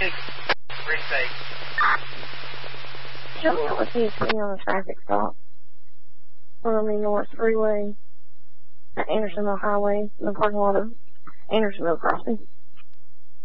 Help me out with these me on the traffic stop. On the North Freeway at Andersonville Highway, in the parking lot of Andersonville Crossing.